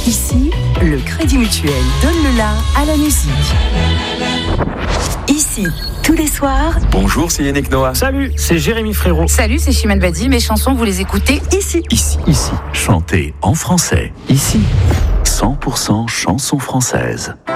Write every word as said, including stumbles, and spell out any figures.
Ici, le Crédit Mutuel donne le la à la musique. Ici, tous les soirs. Bonjour, c'est Yannick Noah. Salut, c'est Jérémy Frérot. Salut, c'est Chimène Badi. Mes chansons, vous les écoutez Ici. Ici. Ici. Chantez en français. Ici. cent pour cent chansons françaises.